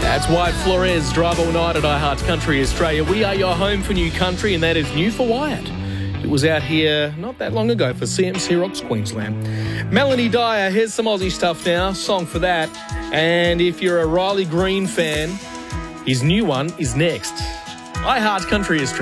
That's Wyatt Flores, Drive All Night at iHeart Country Australia. We are your home for new country, and that is new for Wyatt. It was out here not that long ago for CMC Rocks Queensland. Melanie Dyer, here's some Aussie stuff now, song for that. And if you're a Riley Green fan, his new one is next. iHeart Country Australia.